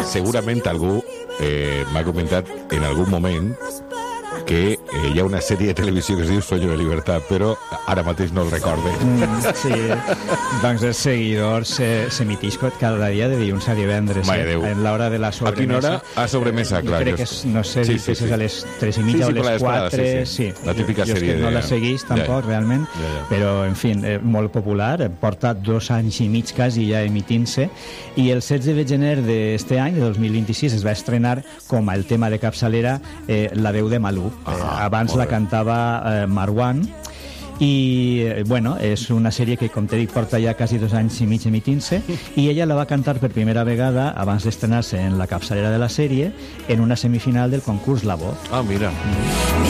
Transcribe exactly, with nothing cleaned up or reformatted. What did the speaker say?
segurament algú eh, m'ha comentat en algun moment que eh, hi ha una sèrie de televisió que es diu Sueño de Libertad, però ara mateix no el recorde. Mm, sí, doncs els seguidors eh, s'emitix cada dia de dilluns a divendres, eh, en l'hora de la sobremesa. A quina hora? A sobremesa, clar. Crec que és, no sé, sí, sí, sí. és a les tres i mitja sí, sí, o les quatre. Sí, sí. sí. La típica jo, sèrie. Jo no de... la seguís tampoc, ja, realment, ja, ja. però, en fi, eh, molt popular, porta dos anys i mig quasi ja emitint-se, i el setze de gener d'este any, de dos mil vint-i-sis, es va estrenar com el tema de capçalera eh, La veu de Malú. Ah, eh, abans la cantava eh, Marwan, i eh, bueno, és una sèrie que, com t'he dit, porta ja quasi dos anys i mig emitint-se, i ella la va cantar per primera vegada abans d'estrenar-se en la capçalera de la sèrie en una semifinal del concurs La Voz. Ah, mira. Mm.